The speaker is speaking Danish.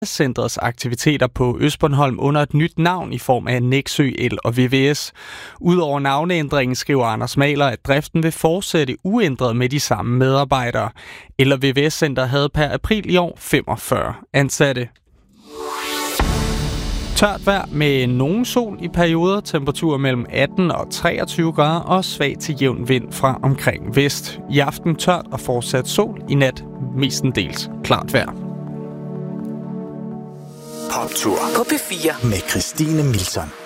Centrets aktiviteter på Østbornholm under et nyt navn i form af Nexø El og VVS. Udover navneændringen skriver Anders Mahler, at driften vil fortsætte uændret med de samme medarbejdere. El og VVS Center havde per april i år 45 ansatte. Tørt vejr med nogen sol i perioder, temperaturer mellem 18 og 23 grader og svag til jævn vind fra omkring vest. I aften tørt og fortsat sol, i nat mestendels klart vejr. Poptur på P4 med Christine Milson.